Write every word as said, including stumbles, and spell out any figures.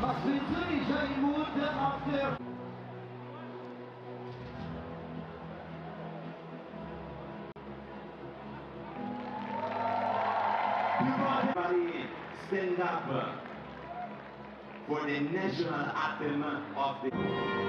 Was willst du nicht, ein Mund auf der... Everybody stand up for the national anthem of the...